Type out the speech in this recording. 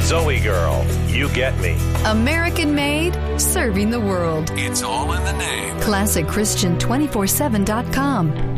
Zoe Girl, you get me. American made, serving the world. It's all in the name. ClassicChristian247.com.